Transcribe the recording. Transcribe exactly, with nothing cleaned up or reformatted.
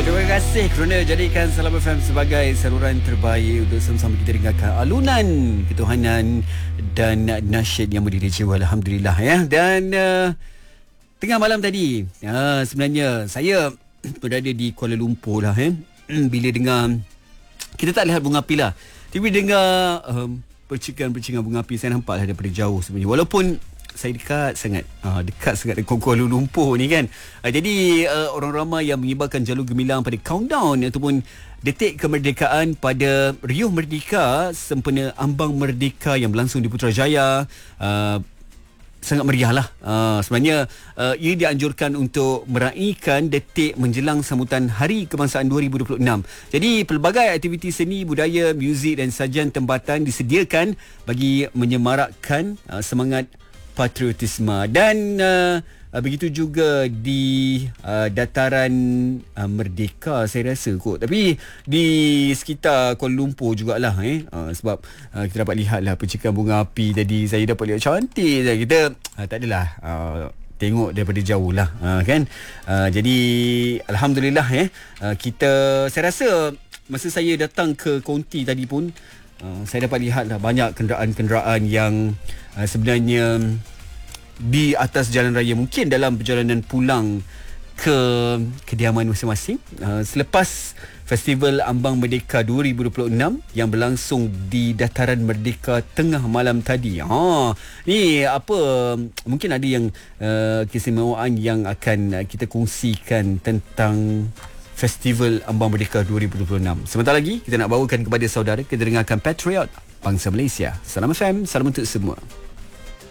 Terima kasih kerana jadikan Salam F M sebagai saluran terbaik untuk sama-sama kita dengarkan alunan ketuhanan dan nasyid yang berdiri jiwa. Alhamdulillah ya. Dan uh, tengah malam tadi uh, sebenarnya saya berada di Kuala Lumpur lah eh. Bila dengar, kita tak lihat bunga api lah, tapi dengar um, percikan-percikan bunga api, saya nampak lah daripada jauh sebenarnya. Walaupun saya dekat sangat uh, dekat sangat dengan Kuala Lumpur ni kan. Uh, jadi uh, orang ramai yang mengibarkan jalur gemilang pada countdown ataupun detik kemerdekaan pada Riuh Merdeka sempena Ambang Merdeka yang berlangsung di Putrajaya. Uh, sangat meriah lah. Uh, sebenarnya uh, ia dianjurkan untuk meraihkan detik menjelang sambutan Hari Kebangsaan dua ribu dua puluh enam. Jadi pelbagai aktiviti seni, budaya, muzik dan sajian tempatan disediakan bagi menyemarakkan uh, semangat patriotisme. Dan uh, begitu juga di uh, dataran uh, Merdeka saya rasa kot, tapi di sekitar Kuala Lumpur jugalah eh uh, sebab uh, kita dapat lihat lah percikan bunga api tadi. Saya dapat lihat cantik. Kita uh, tak adalah uh, tengok daripada jauh lah uh, kan. Uh, jadi Alhamdulillah eh uh, kita, saya rasa masa saya datang ke Konti tadi pun Uh, saya dapat lihat lah banyak kenderaan-kenderaan yang uh, sebenarnya di atas jalan raya, mungkin dalam perjalanan pulang ke kediaman masing-masing uh, selepas Festival Ambang Merdeka dua ribu dua puluh enam yang berlangsung di Dataran Merdeka tengah malam tadi. Ha, ni apa, mungkin ada yang uh, keistimewaan yang akan uh, kita kongsikan tentang Festival Ambang Merdeka dua ribu dua puluh enam. Sebentar lagi kita nak bawakan kepada saudara, kita dengarkan Patriot Bangsa Malaysia. Salam F M, salam untuk semua.